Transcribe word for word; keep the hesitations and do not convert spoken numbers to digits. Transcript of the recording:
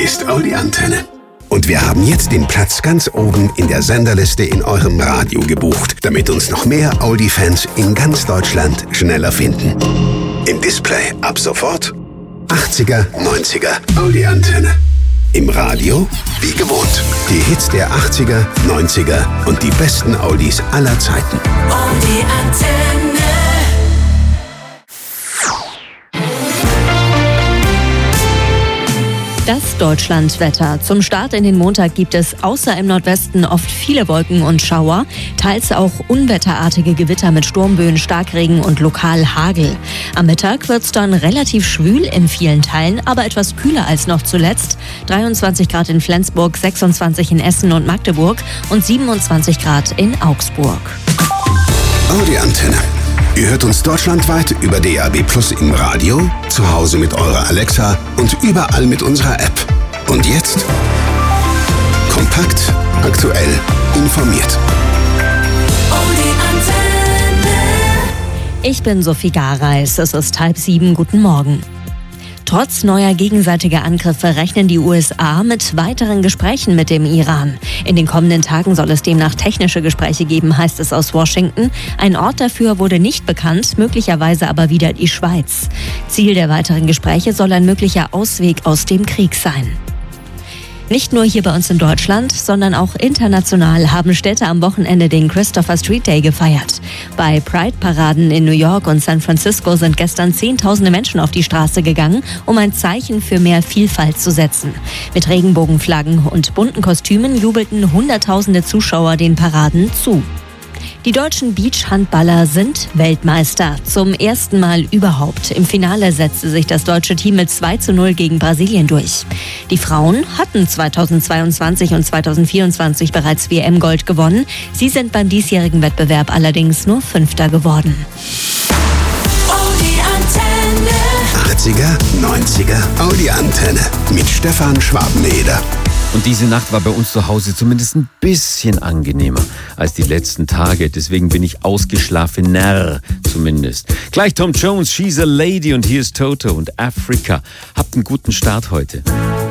ist Audi Antenne. Und wir haben jetzt den Platz ganz oben in der Senderliste in eurem Radio gebucht, damit uns noch mehr Audi-Fans in ganz Deutschland schneller finden. Im Display ab sofort achtziger, neunziger Audi Antenne. Im Radio wie gewohnt. Die Hits der achtziger, neunziger und die besten Audis aller Zeiten. Audi Antenne. Das Deutschlandwetter. Zum Start in den Montag gibt es außer im Nordwesten oft viele Wolken und Schauer, teils auch unwetterartige Gewitter mit Sturmböen, Starkregen und lokal Hagel. Am Mittag wird es dann relativ schwül in vielen Teilen, aber etwas kühler als noch zuletzt. dreiundzwanzig Grad in Flensburg, sechsundzwanzig in Essen und Magdeburg und siebenundzwanzig Grad in Augsburg. Audi Antenne. Ihr hört uns deutschlandweit über D A B Plus im Radio, zu Hause mit eurer Alexa und überall mit unserer App. Und jetzt kompakt, aktuell, informiert. Audi Antenne. Ich bin Sophie Gareis, es ist halb sieben, guten Morgen. Trotz neuer gegenseitiger Angriffe rechnen die U S A mit weiteren Gesprächen mit dem Iran. In den kommenden Tagen soll es demnach technische Gespräche geben, heißt es aus Washington. Ein Ort dafür wurde nicht bekannt, möglicherweise aber wieder die Schweiz. Ziel der weiteren Gespräche soll ein möglicher Ausweg aus dem Krieg sein. Nicht nur hier bei uns in Deutschland, sondern auch international haben Städte am Wochenende den Christopher Street Day gefeiert. Bei Pride-Paraden in New York und San Francisco sind gestern Zehntausende Menschen auf die Straße gegangen, um ein Zeichen für mehr Vielfalt zu setzen. Mit Regenbogenflaggen und bunten Kostümen jubelten Hunderttausende Zuschauer den Paraden zu. Die deutschen Beachhandballer sind Weltmeister. Zum ersten Mal überhaupt. Im Finale setzte sich das deutsche Team mit zwei zu null gegen Brasilien durch. Die Frauen hatten zweitausendzweiundzwanzig und zweitausendvierundzwanzig bereits W M-Gold gewonnen. Sie sind beim diesjährigen Wettbewerb allerdings nur Fünfter geworden. Audi Antenne. achtziger, neunziger Audi Antenne mit Stefan Schwabeneder. Und diese Nacht war bei uns zu Hause zumindest ein bisschen angenehmer als die letzten Tage. Deswegen bin ich ausgeschlafener zumindest. Gleich Tom Jones, She's a Lady und hier ist Toto und Africa. Habt einen guten Start heute.